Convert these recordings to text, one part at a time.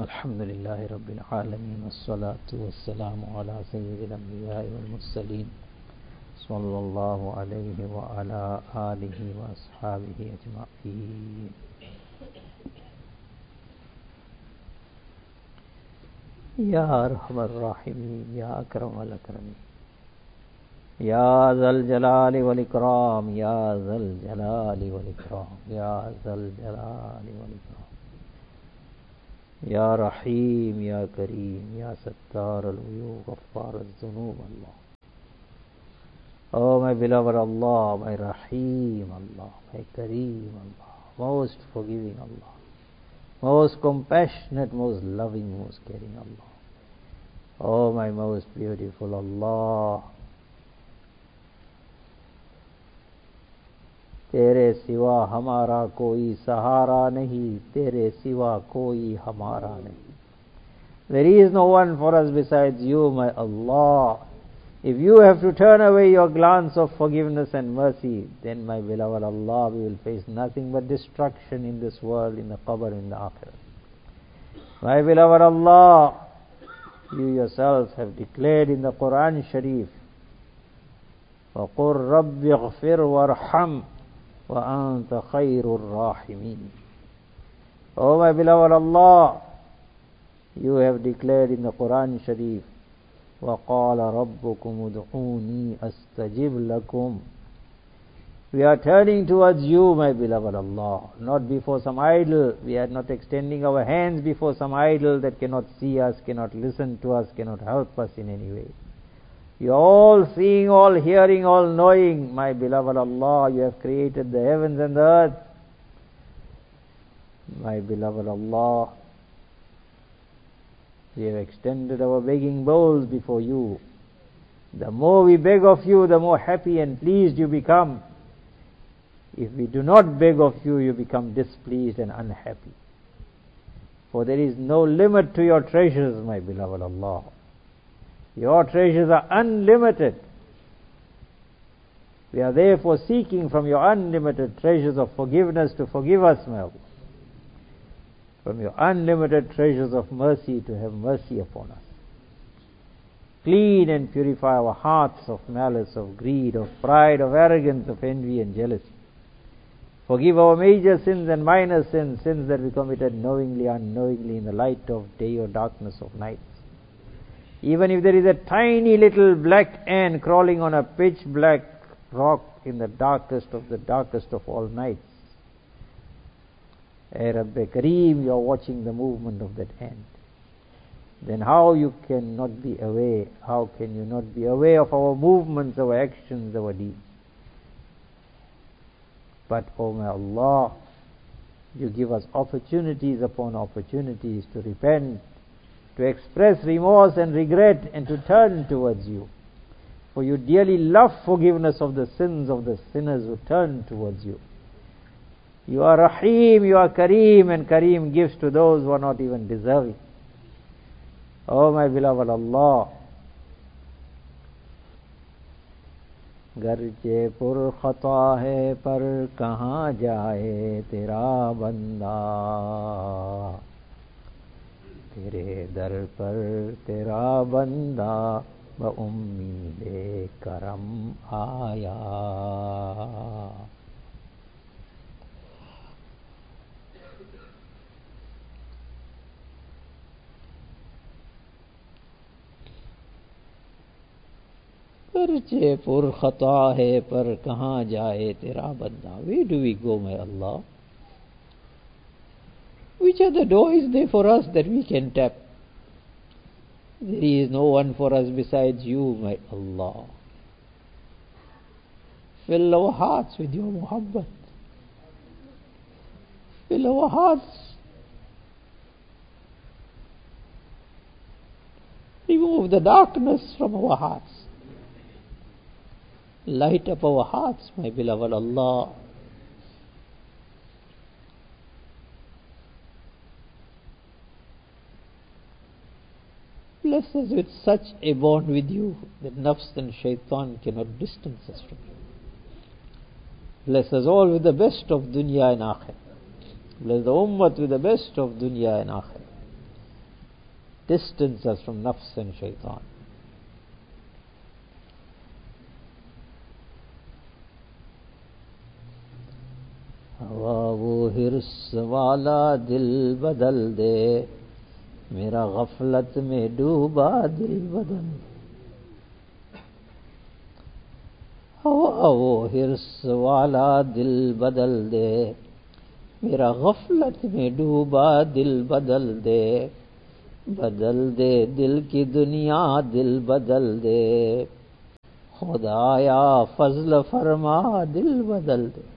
الحمد لله رب العالمين والصلاة والسلام على سيد الأنبياء والمرسلين صلى الله عليه وعلى آله وأصحابه أجمعين. يا أرحم الراحمين يا أكرم الأكرمين يا ذا الجلال والإكرام يا ذا الجلال والإكرام يا ذا الجلال والإكرام يا رحيم يا كريم يا ستار العيوب غفار الذنوب Allah. Oh my beloved Allah, my Rahim Allah, my Kareem Allah, most forgiving Allah, most compassionate, most loving, most caring Allah. Oh my most beautiful Allah, तेरे सिवा हमारा कोई सहारा नहीं, तेरे सिवा कोई हमारा नहीं. There is no one for us besides you, my Allah. If you have to turn away your glance of forgiveness and mercy, then my beloved Allah, we will face nothing but destruction in this world, in the qabr, in the akhirah. My beloved Allah, you yourself have declared in the Quran Sharif, وَقُلْ رَبِّ اغْفِرْ وَارْحَمْ وَأَنْتَ خَيْرُ الرَّاحِمِينَ. Oh my beloved Allah, you have declared in the Quran Sharif, وَقَالَ رَبُّكُمُ ادْعُونِي أَسْتَجِبْ لَكُمْ. We are turning towards you, my beloved Allah, not before some idol. We are not extending our hands before some idol that cannot see us, cannot listen to us, cannot help us in any way. You are all seeing, all hearing, all knowing, my beloved Allah. You have created the heavens and the earth. My beloved Allah, we have extended our begging bowls before you. The more we beg of you, the more happy and pleased you become. If we do not beg of you, you become displeased and unhappy. For there is no limit to your treasures, my beloved Allah. Your treasures are unlimited. We are therefore seeking from your unlimited treasures of forgiveness to forgive us, my Allah. From your unlimited treasures of mercy to have mercy upon us. Clean and purify our hearts of malice, of greed, of pride, of arrogance, of envy and jealousy. Forgive our major sins and minor sins, sins that we committed knowingly, unknowingly, in the light of day or darkness of night. Even if there is a tiny little black ant crawling on a pitch black rock in the darkest of all nights. Hey Rabbi Kareem, you are watching the movement of that ant. Then how you cannot be aware? How can you not be aware of our movements, our actions, our deeds? But, oh my Allah, you give us opportunities upon opportunities to repent, to express remorse and regret, and to turn towards you. For you dearly love forgiveness of the sins of the sinners who turn towards you. You are Rahim, you are Kareem, and Kareem gives to those who are not even deserving. Oh my beloved Allah, garche pur khata hai par kahan jaye tera banda, tere dar par tera banda ba ummeed karam aaya. Garche pur khata hai par kahan jaye tera banda. Where do we go, my Allah? Which other door is there for us that we can tap? There is no one for us besides you, my Allah. Fill our hearts with your muhabbat. Fill our hearts. Remove the darkness from our hearts. Light up our hearts, my beloved Allah. Bless us with such a bond with you that nafs and shaitan cannot distance us from you. Bless us all with the best of dunya and akhirah. Bless the ummah with the best of dunya and akhirah. Distance us from nafs and shaitan. हवा वो हिर्स वाला दिल बदल दे, मेरा गफलत में डूबा दिल बदल दे। हवा वो हिर्स वाला दिल बदल दे, मेरा गफलत में डूबा दिल बदल दे। बदल दे दिल की दुनिया, दिल बदल दे, खुदाया फजल फरमा दिल बदल दे।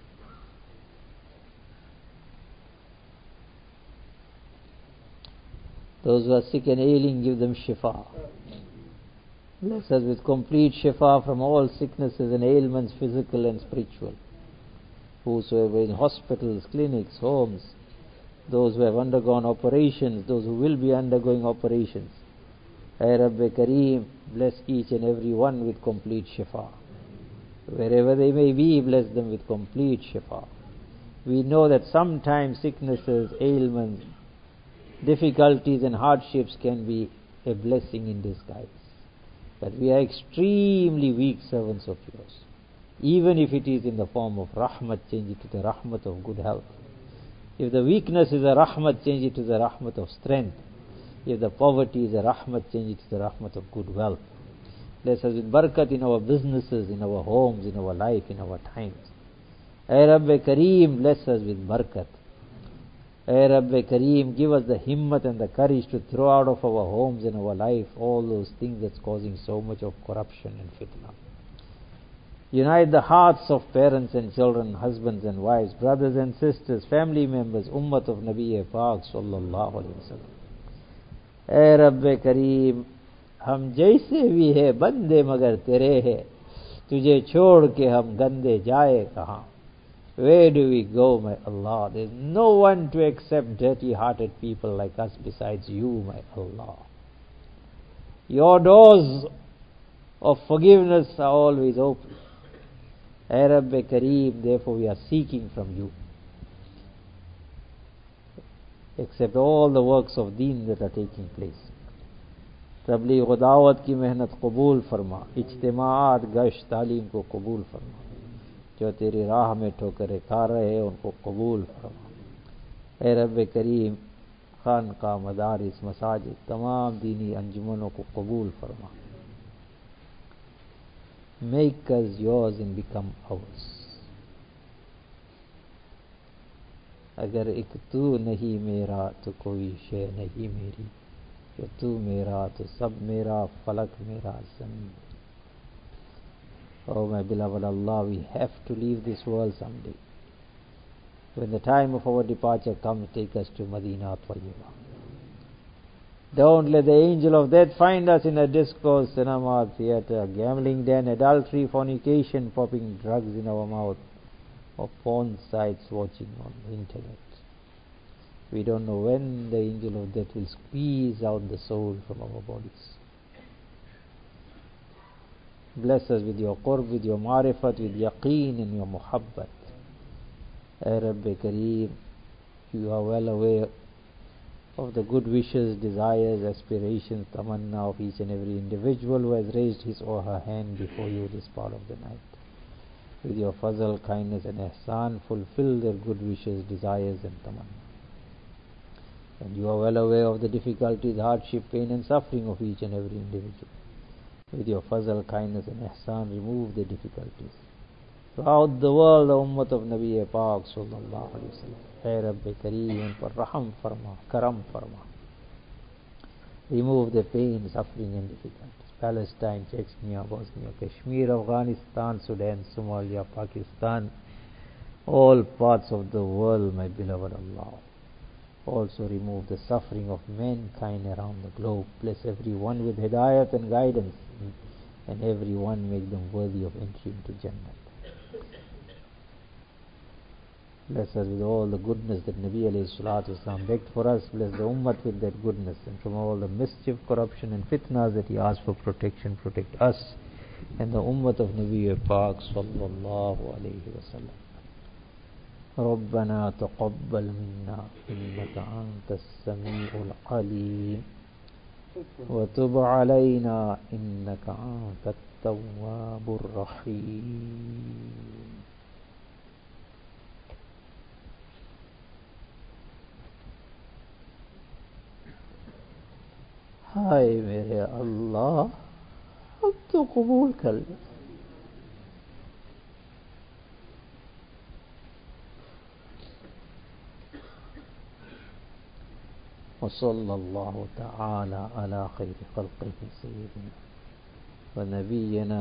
Those who are sick and ailing, give them shifa. Bless us with complete shifa from all sicknesses and ailments, physical and spiritual. Whosoever in hospitals, clinics, homes, those who have undergone operations, those who will be undergoing operations. Ay Rabbi Kareem, bless each and every one with complete shifa. Wherever they may be, bless them with complete shifa. We know that sometimes sicknesses, ailments, difficulties and hardships can be a blessing in disguise. But we are extremely weak servants of yours. Even if it is in the form of rahmat, change it to the rahmat of good health. If the weakness is a rahmat, change it to the rahmat of strength. If the poverty is a rahmat, change it to the rahmat of good wealth. Bless us with barakat in our businesses, in our homes, in our life, in our times. Ay Rabbi Kareem, bless us with barakat. Ay Rabbi Kareem, give us the himmat and the courage to throw out of our homes and our life all those things that's causing so much of corruption and fitna. Unite the hearts of parents and children, husbands and wives, brothers and sisters, family members, ummat of Nabi Pak sallallahu alaihi wasallam. Ay Rabbi Kareem, हम जैसे भी है बंदे मगर तेरे है, तुझे छोड़ के हम गंदे जाए कहाँ. Where do we go, my Allah? There is no one to accept dirty-hearted people like us besides you, my Allah. Your doors of forgiveness are always open. Ay Rabbi Kareem, therefore we are seeking from you. Accept all the works of deen that are taking place. तबलीग व दावत की मेहनत कबूल फरमा, इज्तिमाआत गश्त तालीम को कबूल फरमा, जो तेरी राह में ठोकरें खा रहे हैं उनको कबूल फरमा। ए रब्बे करीम, खानका, मदारिस, मसाजिद, तमाम दीनी अंजुमनों को कबूल फरमा। Make us yours and become ours. अगर एक तू नहीं मेरा तो कोई शे नहीं मेरी, जो तू मेरा तो सब मेरा, फलक मेरा, ज़मीन। Oh my beloved Allah, we have to leave this world someday. When the time of our departure comes, take us to Madinah Tayyiba. Don't let the angel of death find us in a disco, cinema, theater, gambling den, adultery, fornication, popping drugs in our mouth, or porn sites watching on the internet. We don't know when the angel of death will squeeze out the soul from our bodies. Bless us with your qurb, with your marifat, with yaqeen and your muhabbat. Ay Rabbi Kareem, you are well aware of the good wishes, desires, aspirations, tamanna of each and every individual who has raised his or her hand before you this part of the night. With your fazl, kindness and ihsan, fulfill their good wishes, desires and tamanna. And you are well aware of the difficulties, hardship, pain and suffering of each and every individual. With your fazl, kindness and ihsan, remove the difficulties. Throughout the world, the ummah of Nabi Pak sallallahu alaihi wasallam. Ay Rabbi Kareem, par raham farma, karam farma. Remove the pain, suffering and difficulties. Palestine, Chechnya, Bosnia, Kashmir, Afghanistan, Sudan, Somalia, Pakistan, all parts of the world, my beloved Allah. Also remove the suffering of mankind around the globe. Bless everyone with hidayat and guidance, and everyone make them worthy of entry into Jannah. Bless us with all the goodness that Nabi alayhi salatu wasalam begged for us. Bless the ummah with that goodness, and from all the mischief, corruption and fitnas that he asked for protection, protect us and the ummah of Nabi Pak sallallahu alayhi wasallam. ربنا تقبل منا إنك أنت السميع العليم वतुब अलैना इन्नका अंतत तव्वाबुर रहीम। हाय मेरे अल्लाह, अब तो कबूल कर ले। वसल्लल्लाहु तआला अला खैरि खल्क़िही सय्यिदिना व नबिय्यिना